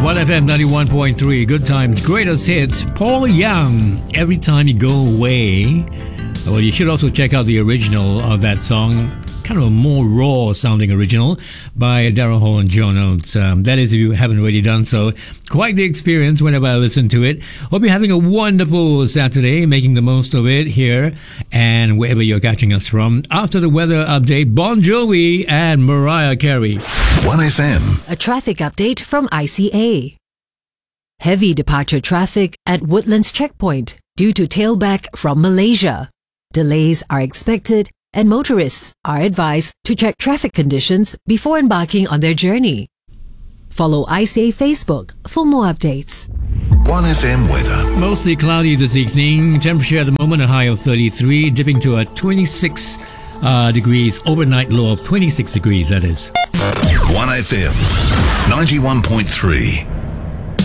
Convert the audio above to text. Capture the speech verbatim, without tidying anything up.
one F M ninety-one point three, Good Times, Greatest Hits, Paul Young, Every Time You Go Away. Well, you should also check out the original of that song, kind of a more raw sounding original by Daryl Hall and John Oates. Um, that is, if you haven't already done so. Quite the experience whenever I listen to it. Hope you're having a wonderful Saturday, making the most of it here and wherever you're catching us from. After the weather update, Bon Jovi and Mariah Carey. one F M. A traffic update from I C A. Heavy departure traffic at Woodlands Checkpoint due to tailback from Malaysia. Delays are expected and motorists are advised to check traffic conditions before embarking on their journey. Follow I C A Facebook for more updates. one F M weather. Mostly cloudy this evening. Temperature at the moment a high of thirty-three, dipping to a twenty-six uh, degrees. Overnight low of twenty-six degrees, that is. one F M ninety-one point three.